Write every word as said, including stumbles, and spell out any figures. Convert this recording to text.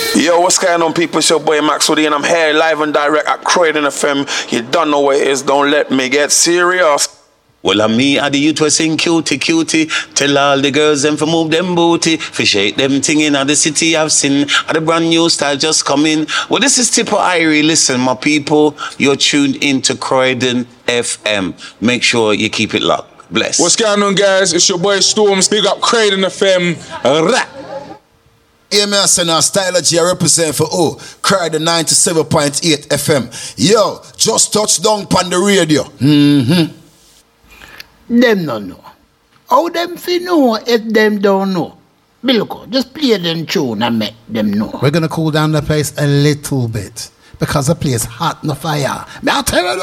Yo, what's going on, people? It's your boy Max Woody, and I'm here live and direct at Croydon F M. You don't know what it is, don't let me get serious. Well, I'm me, at the youth was sing cutie, cutie. Tell all the girls them for move them booty. For shake them thing in the city I've seen. At the brand new style just come in. Well, this is Tipo Irie. Listen, my people, you're tuned into Croydon F M. Make sure you keep it locked. Bless. What's going on, guys? It's your boy Storms. Big up Croydon F M. Rap. Yeah, man, I say now, Stylogy, I represent for oh, Croydon ninety-seven point eight F M. Yo, just touch down on the radio. Mm-hmm. Them no know. How them fi know if them don't know? Bilko, just play them tune and make them know. We're gonna cool down the place a little bit because the place hot no fire. May I tell you